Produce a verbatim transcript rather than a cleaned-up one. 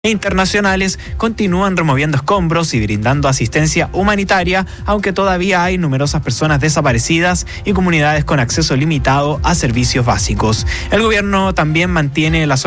internacionales continúan removiendo escombros y brindando asistencia humanitaria, aunque todavía hay numerosas personas desaparecidas y comunidades con acceso limitado a servicios básicos. El gobierno también mantiene las